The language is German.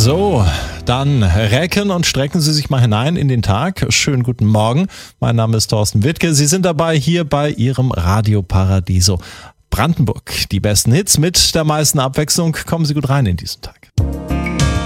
So, dann recken und strecken Sie sich mal hinein in den Tag. Schönen guten Morgen. Mein Name ist Thorsten Wittke. Sie sind dabei hier bei Ihrem Radio Paradiso Brandenburg. Die besten Hits mit der meisten Abwechslung. Kommen Sie gut rein in diesen Tag.